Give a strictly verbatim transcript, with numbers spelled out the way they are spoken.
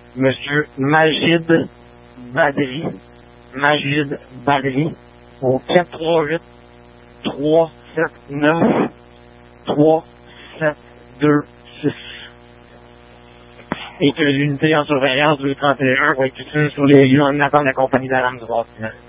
Monsieur Majid Badri, Majid Badri, au quatre trois huit, trois sept neuf, trois sept deux six. Et que l'unité en surveillance du trente et un va être utile sur les lieux en attente de la compagnie d'alarme du bâtiment.